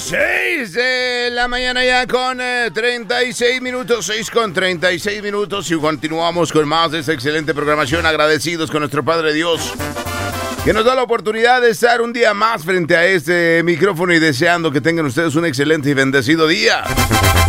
6 de la mañana ya con 36 minutos, 6 con 36 minutos y continuamos con más de esta excelente programación, agradecidos con nuestro Padre Dios que nos da la oportunidad de estar un día más frente a este micrófono y deseando que tengan ustedes un excelente y bendecido día.